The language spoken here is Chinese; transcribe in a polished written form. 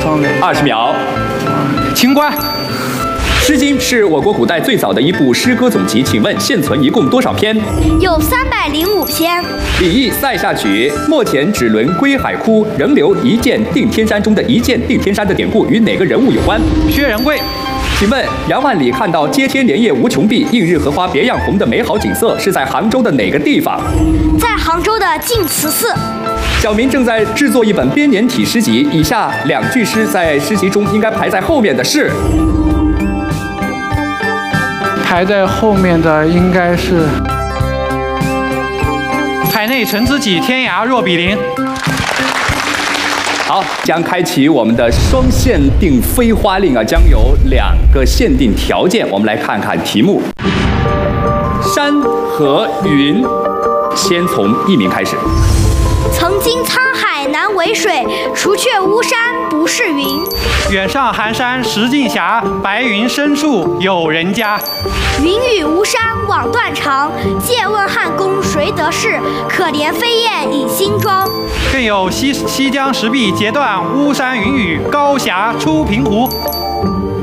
20秒。 清官。 《诗经》是我国古代最早的一部诗歌总集，请问现存一共多少篇？ 有305篇。 李益《塞下曲》莫遣芷轮归海枯，仍留一剑定天山中的一剑定天山的典故与哪个人物有关？ 薛仁贵。 请问杨万里看到接天莲叶无穷碧，映日荷花别样红的美好景色是在杭州的哪个地方？ 在杭州的净慈寺。 小明正在制作一本编年体诗集，以下2句诗在诗集中应该排在后面的是？ 排在后面的应该是 “海内存知己，天涯若比邻”。 好，将开启我们的双限定飞花令啊，将有2个限定条件。我们来看看题目：山和云。先从佚名开始。 曾经沧海难为水，除却巫山不是云。 远上寒山石径斜，白云深处有人家。 云雨巫山枉断肠，借问汉宫谁得势？可怜飞燕倚新妆。 更有西江石壁截断巫山云雨，高霞出平湖。